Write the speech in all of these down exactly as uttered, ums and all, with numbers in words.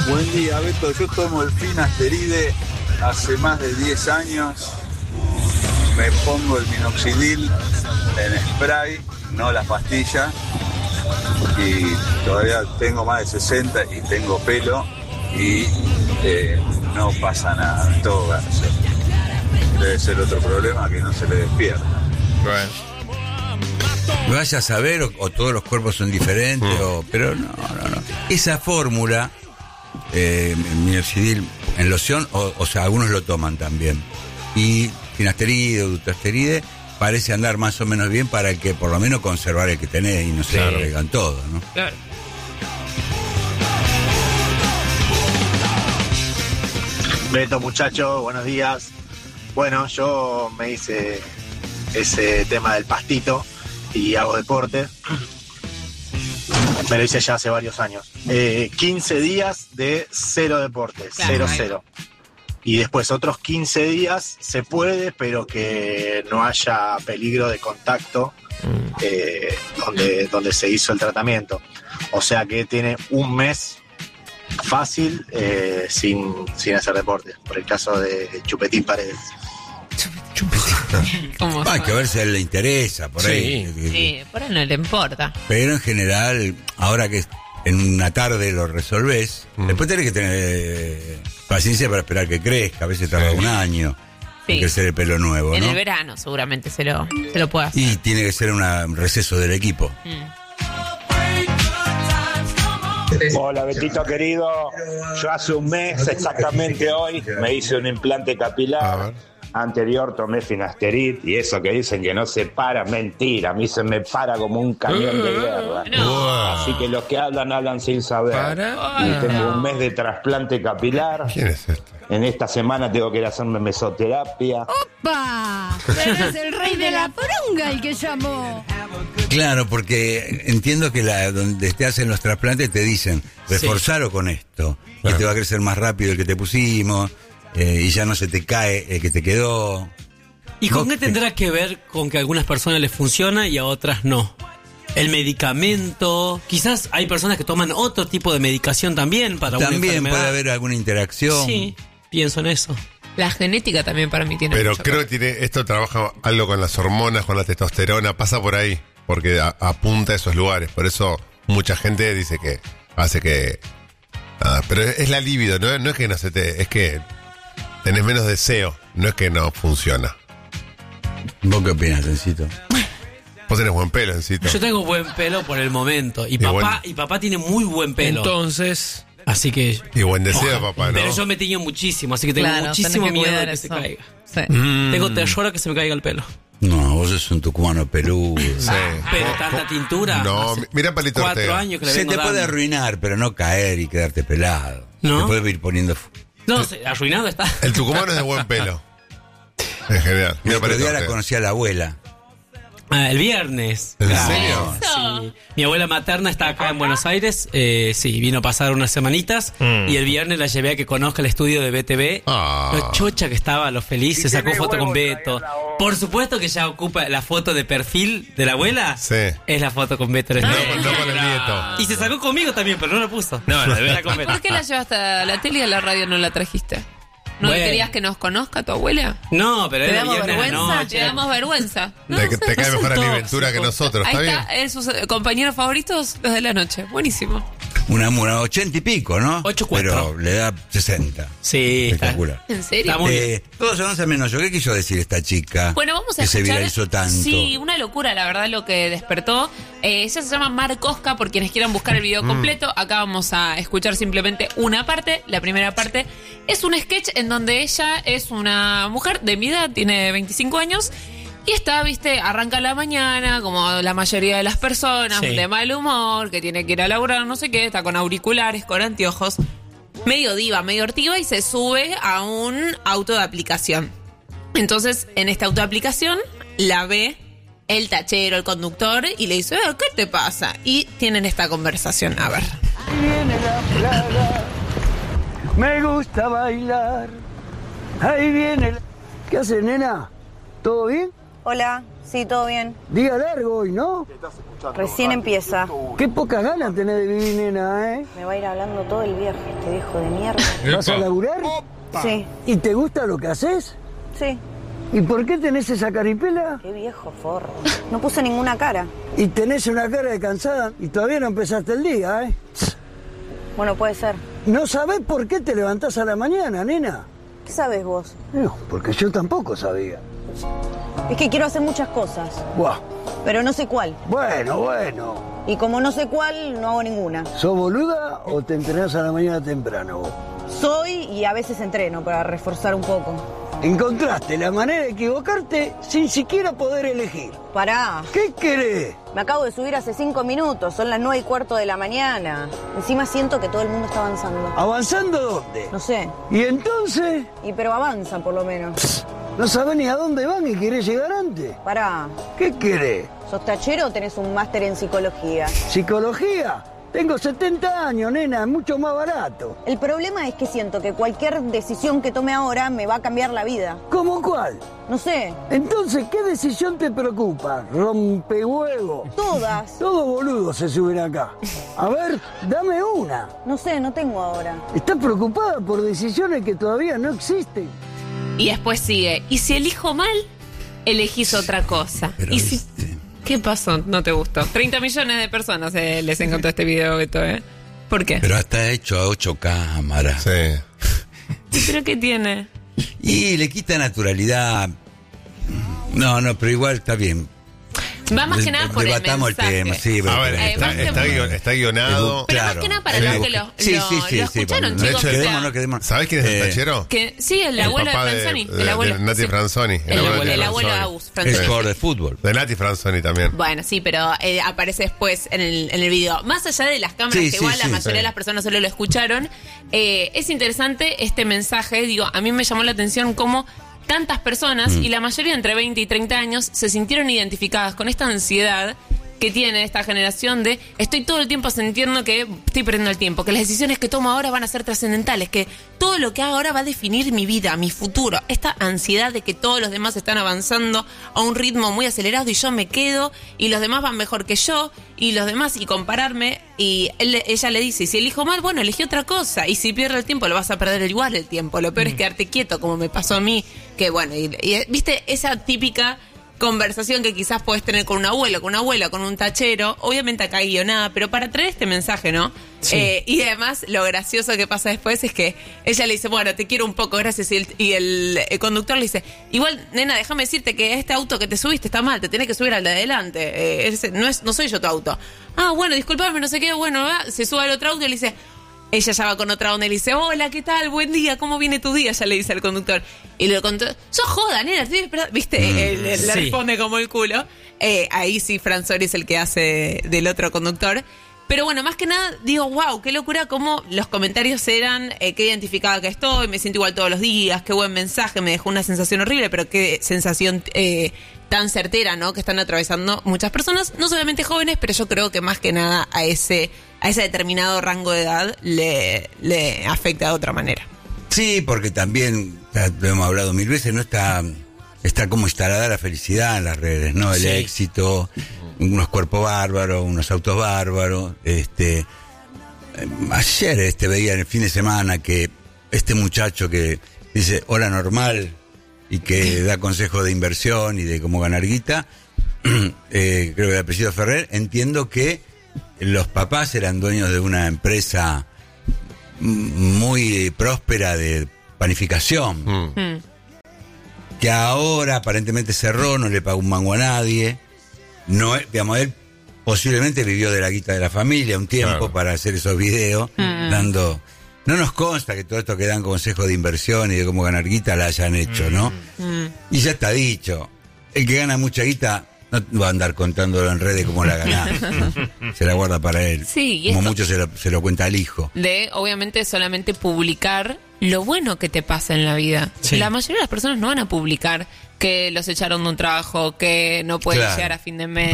Buen día, Beto. Yo tomo el finasteride hace más de diez años. Me pongo el minoxidil en spray, no las pastillas. Y todavía tengo más de sesenta y tengo pelo y eh, no pasa nada, todo gracias. Debe ser otro problema que no se le despierta. Bueno. Vaya a saber, o, o todos los cuerpos son diferentes, mm. o, pero no, no, no. Esa fórmula, eh, minoxidil en loción, o, o sea, algunos lo toman también. Y finasteride o dutasteride parece andar más o menos bien para que por lo menos conservar el que tenés y no se claro. agregan todo, ¿no? Claro. Beto, muchacho, buenos días. Bueno, yo me hice ese tema del pastito y hago deporte. Me lo hice ya hace varios años. Eh, quince días de cero deporte, claro, cero, cero. Y después otros quince días se puede, pero que no haya peligro de contacto eh, donde, donde se hizo el tratamiento. O sea que tiene un mes fácil eh, sin, sin hacer deporte, por el caso de Chupetín Paredes. Hay que ver si a él le interesa, por sí. ahí. Sí, por él no le importa. Pero en general, ahora que en una tarde lo resolvés, mm. después tenés que tener eh, paciencia para esperar que crezca. A veces tarda sí. un año sí. en crecer el pelo nuevo, en ¿no? el verano seguramente se lo, se lo puede hacer. Y tiene que ser un receso del equipo. Mm. Hola, Betito querido. Yo hace un mes, exactamente hoy, me hice un implante capilar. Anterior tomé finasterid y eso que dicen que no se para, mentira. A mí se me para como un camión de guerra. No. Así que los que hablan, hablan sin saber. ¿Para? Y tengo un mes de trasplante capilar. ¿Quién es este? En esta semana tengo que ir a hacerme mesoterapia. ¡Opa! Pero es el rey de la poronga el que llamó. Claro, porque entiendo que la, donde te hacen los trasplantes te dicen, reforzalo sí. con esto, que ah. te va a crecer más rápido el que te pusimos, eh, y ya no se te cae el que te quedó. ¿Y con qué tendrá que ver con que a algunas personas les funciona y a otras no? El medicamento, quizás hay personas que toman otro tipo de medicación también para una enfermedad. También puede haber alguna interacción. Sí, pienso en eso. La genética también para mí tiene Pero mucho creo que tiene, esto trabaja algo con las hormonas, con la testosterona, pasa por ahí, porque a, apunta a esos lugares. Por eso mucha gente dice que hace que... Ah, pero es la libido, ¿no? No es que no se te... Es que tenés menos deseo, no es que no funciona. ¿Vos qué opinas, Encito? Vos tenés buen pelo, Encito. Yo tengo buen pelo por el momento. Y, y papá buen... y papá tiene muy buen pelo. Entonces... Así que... Y buen deseo, oh, papá, ¿no? Pero yo me tiño muchísimo, así que tengo claro, muchísimo que miedo de que eso. se caiga. Sí. Mm. Tengo terror a que se me caiga el pelo. No, vos sos un tucumano peludo. Sí. Pero tanta tintura. No, mira Palito Cuatro Ortega. años que le Se vengo te dando. puede arruinar, pero no caer y quedarte pelado. ¿No? Te puede ir poniendo... No, arruinado está. El tucumano es de buen pelo. En general. El otro día la conocí a la abuela. Ah, el viernes. ¿En claro. serio? Sí. Mi abuela materna está acá en Buenos Aires. Eh, sí, vino a pasar unas semanitas. Mm. Y el viernes la llevé a que conozca el estudio de B T V. Ah. Lo chocha que estaba, lo feliz. Se sacó foto con Beto. Por supuesto que ya ocupa la foto de perfil de la abuela. Sí. Es la foto con Beto. No, no con el nieto. Y se sacó conmigo también, pero no la puso. No, la de con Beto. ¿Por qué la llevaste a la tele y a la radio no la trajiste? ¿No bueno. querías que nos conozca tu abuela? No, pero ¿Te era damos viernes vergüenza? noche. Te damos vergüenza. No, te, te cae mejor Aliventura que nosotros, ¿está Ahí bien? está, eh, sus compañeros favoritos, los de la noche. Buenísimo. Una, una ochenta y pico, ¿no? Ocho cuatro. Pero le da sesenta. Sí, espectacular. ¿En serio? Eh, todos avanzan menos yo. ¿Qué quiso decir esta chica? Bueno, vamos a que escuchar. Se viralizó tanto. Sí, una locura, la verdad, lo que despertó. Eh, ella se llama Mar Cosca, por quienes quieran buscar el video completo. Mm. Acá vamos a escuchar simplemente una parte. La primera parte es un sketch en donde ella es una mujer de mi edad, tiene veinticinco años. Y está, viste, arranca la mañana, como la mayoría de las personas, sí. de mal humor, que tiene que ir a laburar, no sé qué, está con auriculares, con anteojos, medio diva, medio hortiva, y se sube a un auto de aplicación. Entonces, en esta auto de aplicación, la ve el tachero, el conductor, y le dice, eh, ¿qué te pasa? Y tienen esta conversación, a ver. Ahí viene la plaga, me gusta bailar, ahí viene la... ¿Qué haces, nena? ¿Todo bien? Hola, sí, todo bien. Día largo hoy, ¿no? Recién empieza. Qué pocas ganas tenés de vivir, nena, ¿eh? Me va a ir hablando todo el viaje, este viejo de mierda. ¿Vas a laburar? Sí. ¿Y te gusta lo que haces? Sí. ¿Y por qué tenés esa caripela? Qué viejo forro. No puse ninguna cara. Y tenés una cara de cansada y todavía no empezaste el día, ¿eh? Bueno, puede ser. ¿No sabés por qué te levantás a la mañana, nena? ¿Qué sabes vos? No, porque yo tampoco sabía. Es que quiero hacer muchas cosas. Buah. Pero no sé cuál. Bueno, bueno. Y como no sé cuál, no hago ninguna. ¿Sos boluda o te entrenás a la mañana temprano vos? Soy y a veces entreno para reforzar un poco. Encontraste la manera de equivocarte sin siquiera poder elegir. Pará. ¿Qué querés? Me acabo de subir hace cinco minutos, son las nueve y cuarto de la mañana. Encima siento que todo el mundo está avanzando. ¿Avanzando dónde? No sé. ¿Y entonces? Y pero avanzan por lo menos. Psst, ¿no sabés ni a dónde van y querés llegar antes? Pará. ¿Qué querés? ¿Sos tachero o tenés un máster en psicología? ¿Psicología? Tengo setenta años, nena, es mucho más barato. El problema es que siento que cualquier decisión que tome ahora me va a cambiar la vida. ¿Cómo cuál? No sé. Entonces, ¿qué decisión te preocupa? Rompehuevo. Todas. Todo boludo se suben acá. A ver, dame una. No sé, no tengo ahora. ¿Estás preocupada por decisiones que todavía no existen? Y después sigue. ¿Y si elijo mal? Elegís otra cosa. Pero ¿Y si... viste. ¿Qué pasó? No te gustó. treinta millones de personas eh, les encantó este video, Beto, ¿eh? ¿Por qué? Pero hasta hecho a ocho cámaras. Sí. ¿Pero qué tiene? Y le quita naturalidad. No, no, pero igual está bien. Va más que nada por el Debatamos el mensaje. tema, sí. A ver, Eh, está, más que- está guion- está guionado. Pero Claro. más que nada para Sí. los que lo, Sí, lo- sí, sí, lo sí, escucharon, de chicos. hecho, o sea, quedémonos, quedémonos. ¿Sabés quién es el Eh, tachero? que, sí, el, abuelo de papá Franzoni. de, el abuelo, de Nati sí. Franzoni. El, abuelo, de el abuelo de Franzoni. Agus Es Franzoni. jugador de fútbol. De Nati Franzoni también. Bueno, sí, pero eh, aparece después en el, en el video. Más allá de las cámaras, Sí, que sí, igual la sí, mayoría sí. de las personas solo lo escucharon, eh, es interesante este mensaje. Digo, a mí me llamó la atención cómo tantas personas, Mm. y la mayoría entre veinte y treinta años, se sintieron identificadas con esta ansiedad que tiene esta generación de estoy todo el tiempo sintiendo que estoy perdiendo el tiempo, que las decisiones que tomo ahora van a ser trascendentales, que todo lo que hago ahora va a definir mi vida, mi futuro. Esta ansiedad de que todos los demás están avanzando a un ritmo muy acelerado y yo me quedo y los demás van mejor que yo y los demás, y compararme, y él, ella le dice, si elijo mal, bueno, elegí otra cosa, y si pierdo el tiempo lo vas a perder igual el tiempo, lo peor es quedarte quieto como me pasó a mí, que bueno, y, y viste esa típica conversación que quizás puedes tener con un abuelo, con una abuela, con un tachero, obviamente acá guionada, pero para traer este mensaje, ¿no? Sí. Eh, y además, lo gracioso que pasa después es que ella le dice, bueno, te quiero un poco, gracias, y el, y el, el conductor le dice, igual, nena, déjame decirte que este auto que te subiste está mal, te tenés que subir al de adelante, eh, ese- no, es, no soy yo tu auto. Ah, bueno, disculpame, no sé qué, bueno, va, se sube al otro auto y le dice... Ella ya va con otra onda y le dice, hola, ¿qué tal? Buen día, ¿cómo viene tu día? Ya le dice al conductor. Y le contó, sos joda, nena, estoy esperando. ¿Viste? Mm, Eh, le, le sí. responde como el culo. Eh, ahí sí, Franzoni es el que hace del otro conductor. Pero bueno, más que nada, digo, wow, qué locura cómo los comentarios eran, eh, qué identificada que estoy, me siento igual todos los días, qué buen mensaje, me dejó una sensación horrible, pero qué sensación eh, tan certera, ¿no? Que están atravesando muchas personas, no solamente jóvenes, pero yo creo que más que nada a ese, a ese determinado rango de edad le, le afecta de otra manera. Sí, porque también, ya lo hemos hablado mil veces, no está, está como instalada la felicidad en las redes, ¿no? El Sí. éxito, unos cuerpos bárbaros, unos autos bárbaros. Este, eh, ayer este veía en el fin de semana que este muchacho que dice hola normal y que da consejos de inversión y de cómo ganar guita, eh, creo que de apellido Ferrer, entiendo que los papás eran dueños de una empresa muy próspera de panificación, Mm. Mm. que ahora aparentemente cerró, no le pagó un mango a nadie. No, es- digamos, él posiblemente vivió de la guita de la familia un tiempo Claro. para hacer esos videos, Mm. dando... No nos consta que todo esto que dan consejos de inversión y de cómo ganar guita la hayan hecho, ¿no? Mm. Y ya está dicho, el que gana mucha guita no va a andar contándolo en redes como la gana. Se la guarda para él. Sí, y como esto- mucho se lo, se lo cuenta al hijo. De, obviamente, solamente publicar lo bueno que te pasa en la vida. Sí. La mayoría de las personas no van a publicar que los echaron de un trabajo, que no pueden Claro. llegar a fin de mes,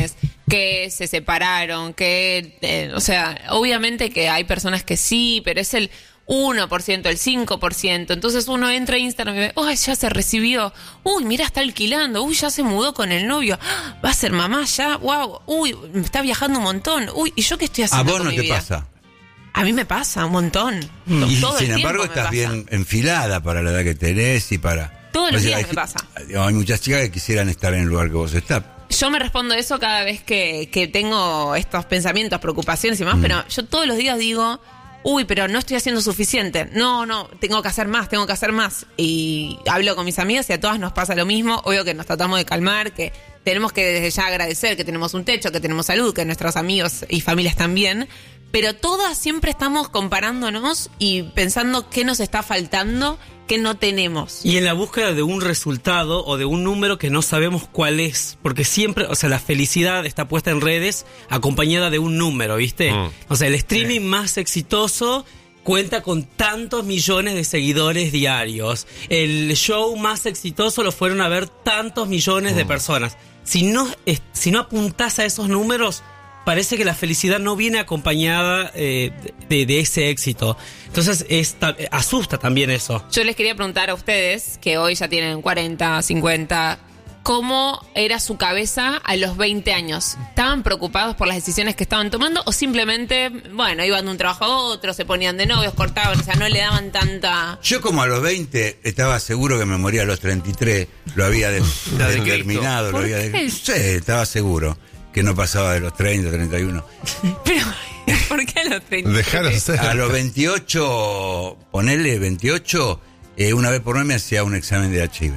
que se separaron, que, eh, o sea, obviamente que hay personas que sí, pero es el uno por ciento, el cinco por ciento. Entonces uno entra a Instagram y ve, uy, ya se recibió, uy, mira, está alquilando, uy, ya se mudó con el novio, ¡ah! Va a ser mamá ya, wow, uy, está viajando un montón, uy, ¿y yo qué estoy haciendo? ¿A vos con no mi te vida? pasa? A mí me pasa un montón. Y Todo el sin embargo tiempo me estás pasa. bien enfilada para la edad que tenés y para... Todos los O sea, días hay, me pasa. Hay muchas chicas que quisieran estar en el lugar que vos estás. Yo me respondo eso cada vez que, que tengo estos pensamientos, preocupaciones y más, Mm. pero yo todos los días digo, uy, pero no estoy haciendo suficiente. No, no, tengo que hacer más, tengo que hacer más. Y hablo con mis amigas y a todas nos pasa lo mismo. Obvio que nos tratamos de calmar, que tenemos que desde ya agradecer que tenemos un techo, que tenemos salud, que nuestros amigos y familias también. Pero todas siempre estamos comparándonos y pensando qué nos está faltando, qué no tenemos. Y en la búsqueda de un resultado o de un número que no sabemos cuál es, porque siempre, o sea, la felicidad está puesta en redes acompañada de un número, ¿viste? Mm. O sea, el streaming más exitoso cuenta con tantos millones de seguidores diarios. El show más exitoso lo fueron a ver tantos millones de personas. Si no, es- si no apuntás a esos números, parece que la felicidad no viene acompañada eh, de, de ese éxito. Entonces es, ta- asusta también eso. Yo les quería preguntar a ustedes, que hoy ya tienen cuarenta, cincuenta, ¿cómo era su cabeza a los veinte años? ¿Estaban preocupados por las decisiones que estaban tomando o simplemente, bueno, iban de un trabajo a otro, se ponían de novios, cortaban, o sea, no le daban tanta... Yo como a los veinte estaba seguro que me moría a los treinta y tres, lo había de- La de determinado, lo ¿Por había de- qué? Sí, estaba seguro que no pasaba de los treinta, treinta y uno. Pero, ¿por qué a los treinta? Dejaron ser. A los veintiocho, ponele veintiocho, eh, una vez por mes me hacía un examen de H I V.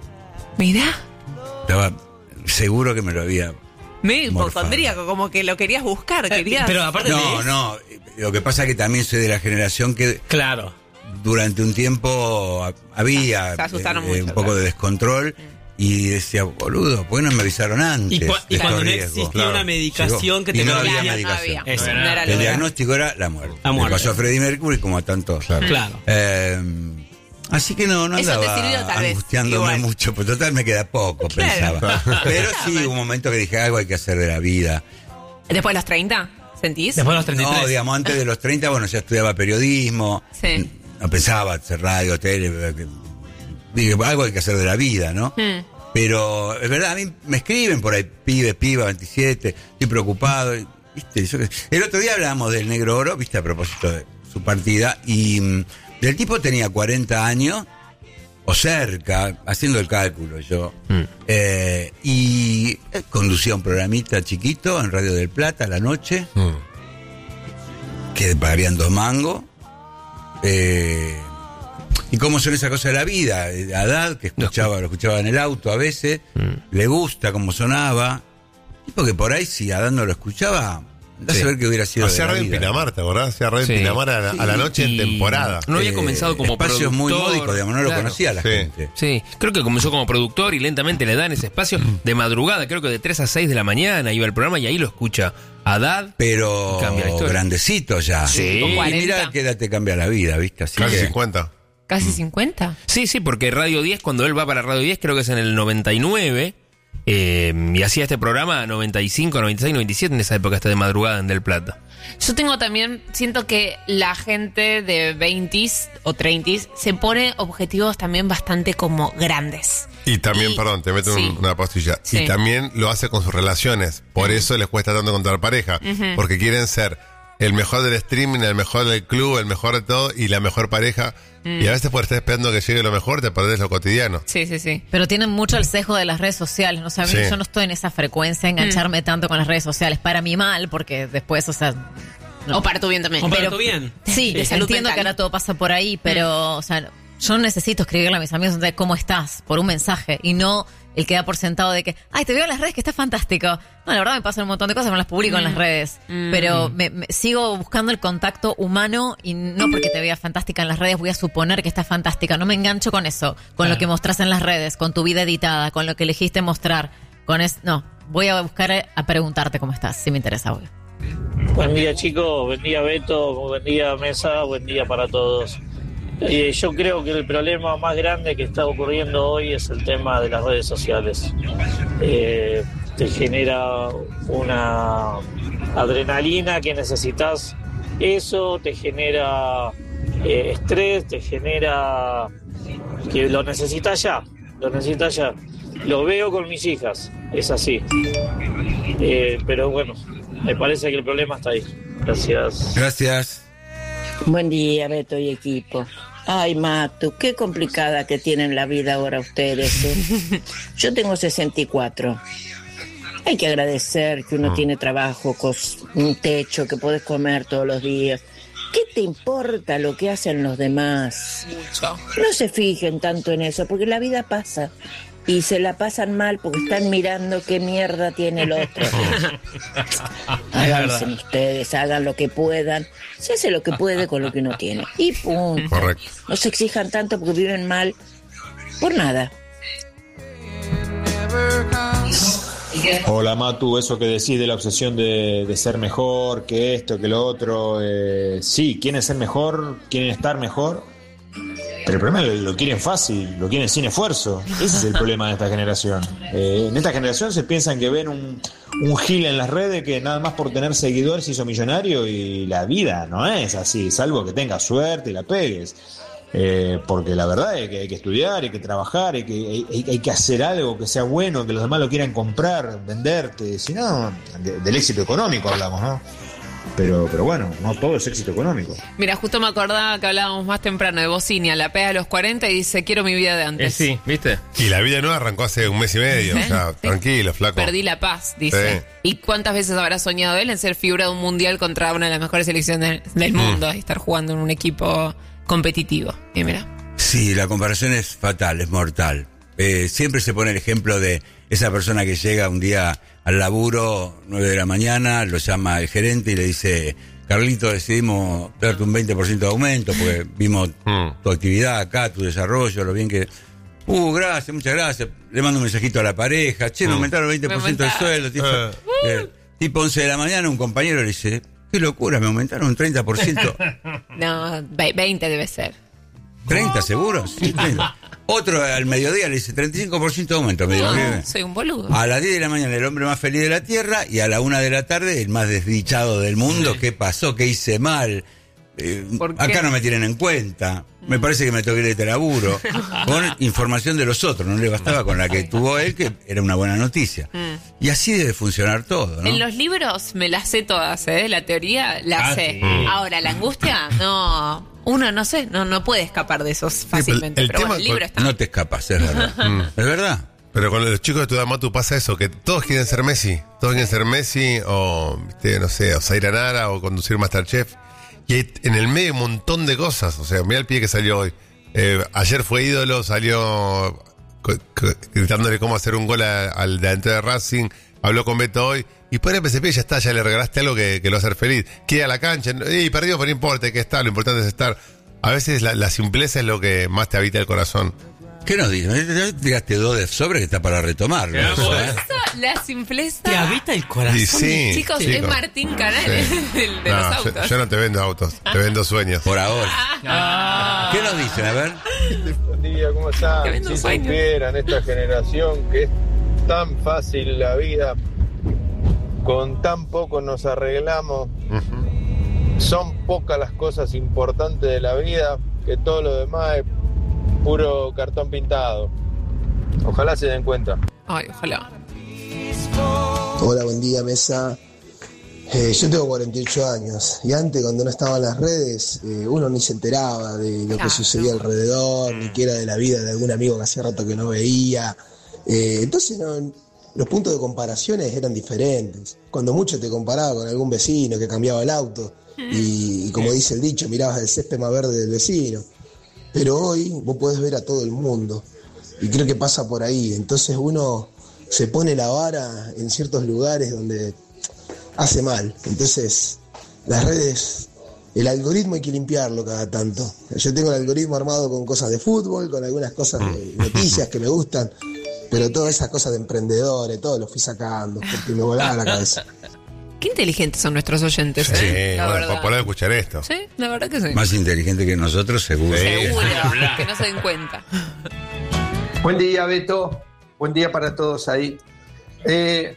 Mirá, Estaba seguro que me lo había... medio Morfado. hipocondríaco, como que lo querías buscar, querías... Pero aparte No, lees- no, lo que pasa es que también soy de la generación que Claro. durante un tiempo ha- había Se asustaron eh, mucho, un poco claro. de descontrol y decía, boludo, ¿por qué no me avisaron antes? Y, cua- y de cuando estos no riesgos? existía Claro. una medicación Llegó. que Y te no lo había Claro, no medicación. había. Eso. No era lo El que- diagnóstico era la muerte. La muerte. Le pasó a Freddie Mercury como a tantos. Claro. Eh, así que no, no Eso te andaba sirvió tal vez, angustiándome igual. mucho, pues total me queda poco, Claro. pensaba. Pero sí, hubo un momento que dije, algo hay que hacer de la vida. ¿Después de los treinta? ¿Sentís? Después de los treinta y tres. No, digamos, antes de los treinta, bueno, ya estudiaba periodismo, Sí. no pensaba hacer radio, tele, que- dije, algo hay que hacer de la vida, ¿no? Hmm. Pero es verdad, a mí me escriben por ahí, pibe, piba, veintisiete, estoy preocupado. y, ¿viste? Yo qué- el otro día hablábamos del Negro Oro, ¿viste? A propósito de su partida, y mm, el tipo tenía cuarenta años, o cerca, haciendo el cálculo yo, eh, y eh, conducía un programita chiquito en Radio del Plata a la noche, Mm. que pagarían dos mangos. Eh, y cómo son esas cosas de la vida. Eh, Haddad, que escuchaba, lo escuchaba en el auto a veces, le gusta cómo sonaba. Y porque por ahí, si Haddad no lo escuchaba, andá Sí. a saber qué hubiera sido. Hacía de la radio en vida. Pinamar, ¿te acordás? Hacía radio Sí. en Pinamar a la, a la noche en Y- temporada. No había Eh, comenzado como espacios muy productor. módicos, digamos, no lo Claro. conocía la Sí. gente. Sí, creo que comenzó como productor y lentamente le dan ese espacio de madrugada, creo que de tres a seis de la mañana iba el programa y ahí lo escucha Haddad. Pero Y cambia la historia. grandecito ya. Sí. Con Y cuarenta. mira qué edad te cambia la vida, ¿viste? Así Casi que- cincuenta. ¿Casi cincuenta? Sí, sí, porque Radio diez, cuando él va para Radio diez, creo que es en el noventa y nueve, eh, y hacía este programa noventa y cinco, noventa y seis, noventa y siete, en esa época hasta de madrugada en Del Plata. Yo tengo también, siento que la gente de veinte o treinta se pone objetivos también bastante como grandes. Y también, Y- perdón, te meto un- sí. una pastilla. Sí. Y también lo hace con sus relaciones. Por eso les cuesta tanto encontrar pareja. Ujú. Porque quieren ser el mejor del streaming, el mejor del club, el mejor de todo y la mejor pareja. Mm. Y a veces por estar esperando que llegue lo mejor, te perdés lo cotidiano. Sí, sí, sí. Pero tienen mucho el sesgo de las redes sociales. No sé, a mí Sí. yo no estoy en esa frecuencia, engancharme tanto con las redes sociales. Para mí mal, porque después, o sea... no. O para tu bien también. O para Pero- tu bien. Sí, De salud entiendo mental. que ahora todo pasa por ahí, pero, o sea, yo necesito escribirle a mis amigos de cómo estás, por un mensaje, y no el que da por sentado de que, ay, te veo en las redes que estás fantástico. No, la verdad me pasan un montón de cosas, me las publico en las redes, Mm. pero me, me- sigo buscando el contacto humano y no porque te vea fantástica en las redes voy a suponer que estás fantástica. No me engancho con eso, con Claro. lo que mostrás en las redes, con tu vida editada, con lo que elegiste mostrar, con es, no, voy a buscar a preguntarte cómo estás, si me interesa, obvio. Buen día chicos, buen día Beto, buen día Mesa, buen día para todos. Eh, yo creo que el problema más grande que está ocurriendo hoy es el tema de las redes sociales. Eh, te genera una adrenalina que necesitas, eso te genera eh, estrés, te genera que lo necesitas ya, lo necesitas ya. Lo veo con mis hijas, es así. Eh, pero bueno, me parece que el problema está ahí. Gracias. Gracias. Buen día, Beto y equipo. Ay, Matu, qué complicada que tienen la vida ahora ustedes, ¿eh? Yo tengo sesenta y cuatro. Hay que agradecer que uno tiene trabajo, cos- un techo, que podés comer todos los días. ¿Qué te importa lo que hacen los demás? Mucho. No se fijen tanto en eso, porque la vida pasa. Y se la pasan mal porque están mirando qué mierda tiene el otro. Háganse ustedes, hagan lo que puedan. Se hace lo que puede con lo que uno tiene. Y punto. Correcto. No se exijan tanto porque viven mal por nada. Hola Matu, eso que decís de la obsesión de, de ser mejor, que esto, que lo otro, eh, sí, quieren ser mejor, quieren estar mejor, pero el problema es que lo quieren fácil, lo quieren sin esfuerzo. Ese es el problema de esta generación. Eh, en esta generación se piensan que ven un, un gil en las redes que nada más por tener seguidores se hizo millonario, y la vida no es así, salvo que tengas suerte y la pegues. Eh, porque la verdad es que hay que estudiar, hay que trabajar, hay que, hay, hay que hacer algo que sea bueno, que los demás lo quieran comprar, venderte, si no, de, del éxito económico hablamos, ¿no? Pero, pero bueno, no todo es éxito económico. Mira, justo me acordaba que hablábamos más temprano de Bocinia, la pega a los cuarenta y dice, quiero mi vida de antes. Eh, sí, ¿viste? Y la vida nueva arrancó hace un mes y medio, o sea, tranquilo, flaco. Perdí la paz, dice. Sí. ¿Y cuántas veces habrá soñado él en ser figura de un mundial contra una de las mejores selecciones del, del mundo y estar jugando en un equipo competitivo? Y mira. Sí, la comparación es fatal, es mortal. Eh, siempre se pone el ejemplo de esa persona que llega un día al laburo, nueve de la mañana, lo llama el gerente y le dice, Carlito, decidimos darte un veinte por ciento de aumento porque vimos mm. tu actividad acá, tu desarrollo, lo bien que... Uh, gracias, muchas gracias. Le mando un mensajito a la pareja, che, me mm. aumentaron el veinte por ciento del sueldo. Tipo, uh. eh, tipo once de la mañana, un compañero le dice, qué locura, me aumentaron un treinta por ciento. No, veinte debe ser. ¿treinta seguro? Sí, treinta. Otro al mediodía le dice treinta y cinco por ciento de aumento. Me dijo, no, soy un boludo. A las diez de la mañana el hombre más feliz de la tierra y a la una de la tarde el más desdichado del mundo. ¿Qué pasó? ¿Qué hice mal? Eh, acá no me tienen en cuenta. Me parece que me tengo que ir de este laburo. Con información de los otros. No le bastaba con la que tuvo él, que era una buena noticia. Mm. Y así debe funcionar todo, ¿no? En los libros me las sé todas, ¿eh? La teoría la ah, sé. Sí. Ahora, la angustia, no... Uno, no sé, no, no puede escapar de esos fácilmente. Sí, pero, el pero bueno, el libro está... No te escapas, es verdad. mm. ¿Es verdad? Pero con los chicos de tu edad, Matu, pasa eso, que todos quieren ser Messi. Todos quieren ser Messi o, ¿viste? No sé, o Zaira Nara o conducir Masterchef. Y hay en el medio un montón de cosas. O sea, mira el pie que salió hoy. Eh, ayer fue ídolo, salió co- co- gritándole cómo hacer un gol a- al delantero de Racing. Habló con Beto hoy. Y por el P C P ya está, ya le regalaste algo que, que lo va a hacer feliz. Queda a la cancha. Y perdió, pero no importa, hay que estar. Lo importante es estar. A veces la, la simpleza es lo que más te habita el corazón. ¿Qué nos dices? Tiraste dos de sobre que está para retomarlo. Eso, ¿eh? La simpleza. Te habita el corazón. Y sí, chicos, chicos, es Martín Canales sí. de, de no, los autos. Yo, yo no te vendo autos, te vendo sueños. Por ahora. Ah. ¿Qué nos dicen? A ver. Buen día, ¿cómo están? Si supieran esta generación que es tan fácil la vida, con tan poco nos arreglamos. Uh-huh. Son pocas las cosas importantes de la vida, que todo lo demás es puro cartón pintado. Ojalá se den cuenta. Ay, ojalá. Hola, buen día, mesa. Eh, yo tengo cuarenta y ocho años y antes, cuando no estaban las redes, eh, uno ni se enteraba de lo que sucedía alrededor, ni que era de la vida de algún amigo que hacía rato que no veía. Eh, entonces no, los puntos de comparaciones eran diferentes. Cuando mucho te comparaba con algún vecino que cambiaba el auto y, y como dice el dicho, mirabas el césped más verde del vecino. Pero hoy vos podés ver a todo el mundo y creo que pasa por ahí. Entonces uno se pone la vara en ciertos lugares donde hace mal. Entonces las redes, el algoritmo hay que limpiarlo cada tanto. Yo tengo el algoritmo armado con cosas de fútbol, con algunas cosas de noticias que me gustan, pero todas esas cosas de emprendedores, todo lo fui sacando porque me volaba la cabeza. Qué inteligentes son nuestros oyentes, sí, ¿eh? La bueno, verdad. para poder escuchar esto. Sí, la verdad que sí. Más inteligente que nosotros, seguro. Sí. Seguro, que no se den cuenta. Buen día, Beto. Buen día para todos ahí. Eh,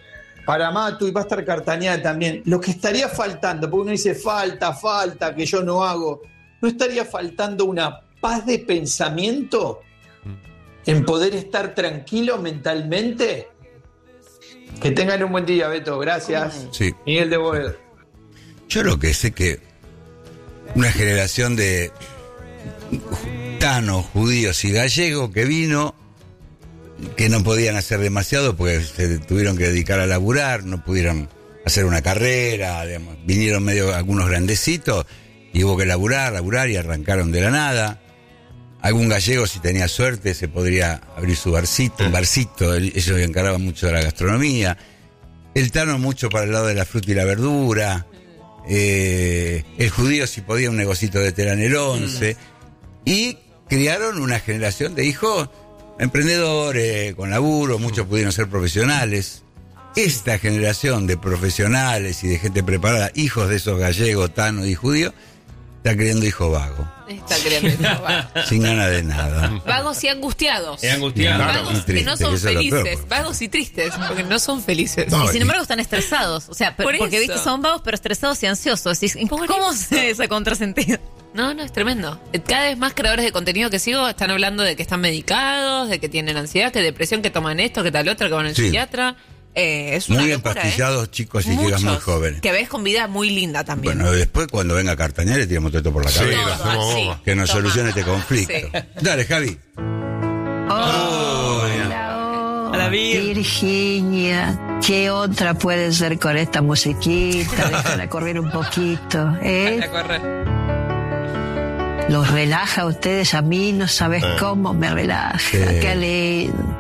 para Matu, y va a estar Cartañal también, lo que estaría faltando, porque uno dice falta, falta, que yo no hago, ¿no estaría faltando una paz de pensamiento en poder estar tranquilo mentalmente? Que tengan un buen día, Beto, gracias. Sí. Miguel de Boedo. Yo lo que sé que una generación de tanos, judíos y gallegos que vino, que no podían hacer demasiado porque se tuvieron que dedicar a laburar, no pudieron hacer una carrera, digamos, vinieron medio algunos grandecitos y hubo que laburar, laburar y arrancaron de la nada. Algún gallego, si tenía suerte, se podría abrir su barcito, un barcito, ellos encargaban mucho de la gastronomía. El tano mucho para el lado de la fruta y la verdura. Eh, el judío si podía un negocito de tela en el once. Mm. Y criaron una generación de hijos emprendedores, con laburo, muchos pudieron ser profesionales. Esta generación de profesionales y de gente preparada, hijos de esos gallegos, tanos y judíos, está criando hijos vagos. Está criando hijos vagos. Sin ganas de nada. Vagos y angustiados. Y angustiados. Vagos Y tristes, que no son que eso es lo felices. peor. Vagos y tristes, porque no son felices. No, y sin embargo están estresados. O sea, Por porque eso. viste, son vagos pero estresados y ansiosos. Y- Por ¿Cómo eso. se ese contrasentido? No, no, es tremendo. Cada vez más creadores de contenido que sigo están hablando de que están medicados, de que tienen ansiedad, que depresión, que toman esto, que tal otro, que van al Sí. psiquiatra. Eh, es una Muy locura, empastillados, ¿eh? chicos y chicas muy Muchos. jóvenes. Que ves con vida muy linda también. Bueno, después cuando venga Cartañal le tiramos todo esto por la Sí, cabeza. lo hacemos sí. bomba. Que nos Toma. solucione este conflicto. Sí. Dale, Javi. A la Vir. Virginia, ¿qué otra puede ser con esta musiquita? Déjala correr un poquito, ¿eh? Para correr. Los relaja a ustedes, a mí no sabes Ah. cómo me relaja. Sí. Qué lindo.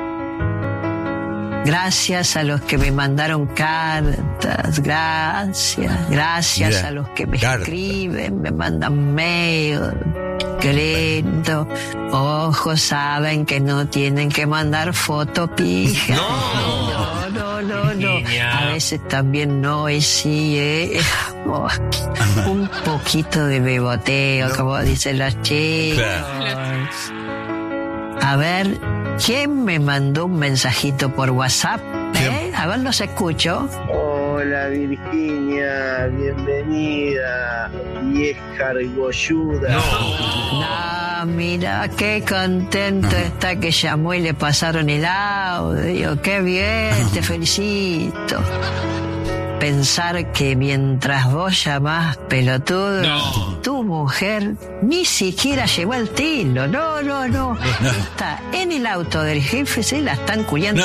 Gracias a los que me mandaron cartas, gracias, gracias Mira, a los que me carta. escriben, me mandan mail. Qué lindo. Ojo, saben que no tienen que mandar foto pija. No, no, no, no. Niña. A veces también no, y sí, ¿eh? Oh, un poquito de beboteo, como dicen las chicas. Claro. A ver, ¿quién me mandó un mensajito por WhatsApp? ¿Eh? A ver, los escucho. Hola Virginia, bienvenida, vieja argolluda. No, mira, qué contento está que llamó y le pasaron el audio. Qué bien, te felicito. Pensar que mientras vos llamás pelotudo, No. tu mujer ni siquiera llevó el tilo. No, no, no. Está en el auto del jefe, se la están culiando.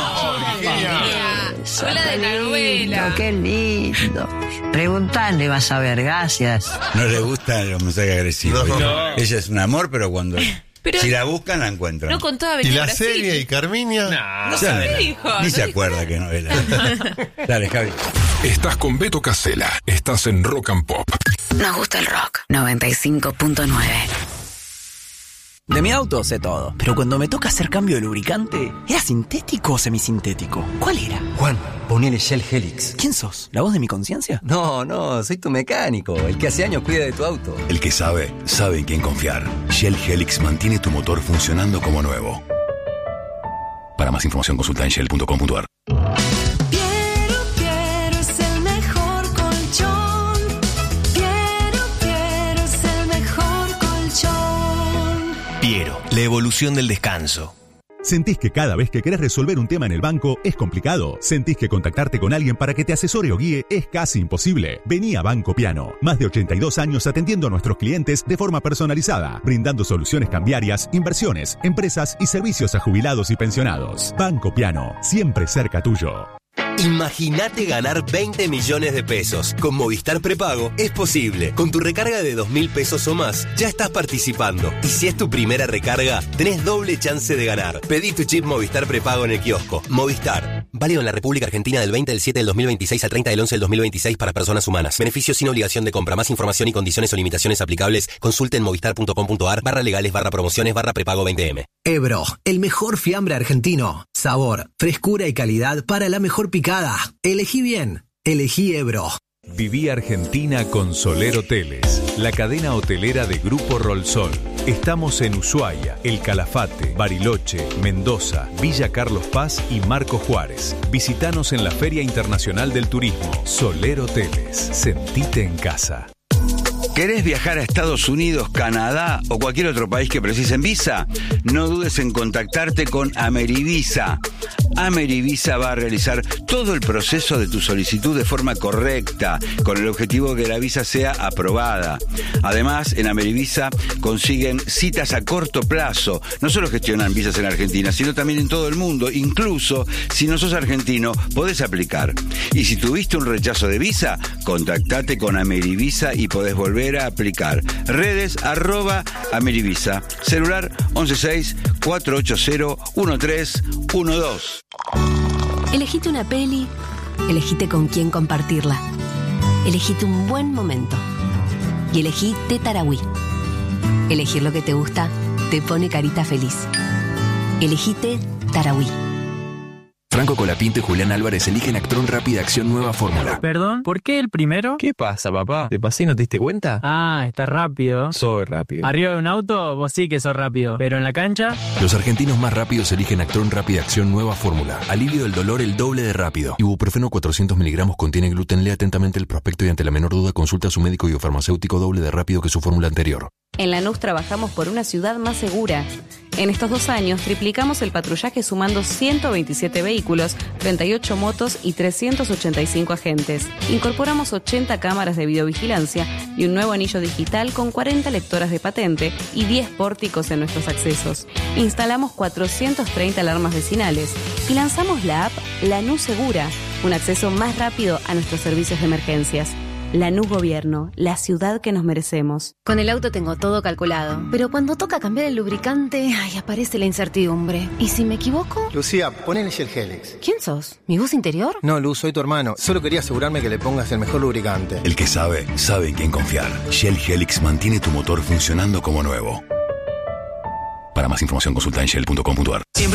Eso, Hola de qué la lindo, novela. qué lindo. Preguntale, vas a ver, gracias. No le gustan los mensajes agresivos. No. Ella, ella es un amor, pero cuando Pero- si la buscan la encuentran. No contaba ¿Y venir a la Brasil. serie y Carminia? No. No Ya sé, no- dijo, Ni no se dijo acuerda que novela. Dale, Javi. Estás con Beto Casella. Estás en Rock and Pop. Nos gusta el rock. noventa y cinco punto nueve. De mi auto sé todo, pero cuando me toca hacer cambio de lubricante, ¿era sintético o semisintético? ¿Cuál era? Juan, ponele Shell Helix. ¿Quién sos? ¿La voz de mi conciencia? No, no, soy tu mecánico, el que hace años cuida de tu auto. El que sabe, sabe en quién confiar. Shell Helix mantiene tu motor funcionando como nuevo. Para más información consulta en shell punto com punto a r. Piero, Piero es el mejor colchón. Piero, Piero es el mejor colchón. Piero, la evolución del descanso. ¿Sentís que cada vez que querés resolver un tema en el banco es complicado? ¿Sentís que contactarte con alguien para que te asesore o guíe es casi imposible? Vení a Banco Piano. Más de ochenta y dos años atendiendo a nuestros clientes de forma personalizada, brindando soluciones cambiarias, inversiones, empresas y servicios a jubilados y pensionados. Banco Piano, siempre cerca tuyo. Imagínate ganar veinte millones de pesos. Con Movistar Prepago es posible. Con tu recarga de dos mil pesos o más, ya estás participando. Y si es tu primera recarga, tenés doble chance de ganar. Pedí tu chip Movistar Prepago en el kiosco. Movistar. Válido en la República Argentina del veinte del siete del dos mil veintiséis al treinta del once del dos mil veintiséis para personas humanas. Beneficio sin obligación de compra. Más información y condiciones o limitaciones aplicables. Consulte en movistar punto com punto a r barra legales barra promociones barra prepago veinte eme. Ebro, el mejor fiambre argentino. Sabor, frescura y calidad para la mejor picada. Elegí bien. Elegí Ebro. Viví Argentina con Soler Hoteles, la cadena hotelera de Grupo Rolsol. Estamos en Ushuaia, El Calafate, Bariloche, Mendoza, Villa Carlos Paz y Marco Juárez. Visítanos en la Feria Internacional del Turismo. Soler Hoteles, sentite en casa. ¿Querés viajar a Estados Unidos, Canadá o cualquier otro país que precisen visa? No dudes en contactarte con Amerivisa. Amerivisa va a realizar todo el proceso de tu solicitud de forma correcta, con el objetivo de que la visa sea aprobada. Además, en Amerivisa consiguen citas a corto plazo. No solo gestionan visas en Argentina, sino también en todo el mundo. Incluso, si no sos argentino, podés aplicar. Y si tuviste un rechazo de visa, contactate con Amerivisa y podés volver a aplicar. Redes arroba Amerivisa. Celular once seis cuatro ocho cero uno tres uno dos. Elegite una peli, elegite con quién compartirla. Elegite un buen momento. Y elegí Tetarawí. Elegir lo que te gusta te pone carita feliz. Elegite Tarahui. Franco Colapinto y Julián Álvarez eligen Actron Rápida Acción Nueva Fórmula. ¿Perdón? ¿Por qué el primero? ¿Qué pasa, papá? ¿Te pasé y no te diste cuenta? Ah, está rápido. Soy rápido. Arriba de un auto, vos sí que sos rápido. Pero en la cancha... Los argentinos más rápidos eligen Actron Rápida Acción Nueva Fórmula. Alivio del dolor el doble de rápido. Ibuprofeno cuatrocientos miligramos contiene gluten. Lea atentamente el prospecto y ante la menor duda consulta a su médico y o farmacéutico doble de rápido que su fórmula anterior. En Lanús trabajamos por una ciudad más segura. En estos dos años triplicamos el patrullaje sumando ciento veintisiete vehículos, treinta y ocho motos y trescientos ochenta y cinco agentes. Incorporamos ochenta cámaras de videovigilancia y un nuevo anillo digital con cuarenta lectoras de patente y diez pórticos en nuestros accesos. Instalamos cuatrocientas treinta alarmas vecinales y lanzamos la app Lanús Segura, un acceso más rápido a nuestros servicios de emergencias. Lanús Gobierno, la ciudad que nos merecemos. Con el auto tengo todo calculado, pero cuando toca cambiar el lubricante, ay, aparece la incertidumbre. ¿Y si me equivoco? Lucía, ponele Shell Helix. ¿Quién sos? ¿Mi voz interior? No, Luz, soy tu hermano. Solo quería asegurarme que le pongas el mejor lubricante. El que sabe, sabe en quién confiar. Shell Helix mantiene tu motor funcionando como nuevo. Para más información consulta en shell punto com punto a r.